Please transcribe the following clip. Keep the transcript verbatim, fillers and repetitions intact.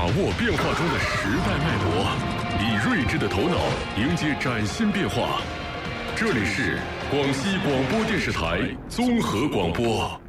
握变化中的时代脉搏，以睿智的头脑迎接崭新变化。这里是广西广播电视台综合广播。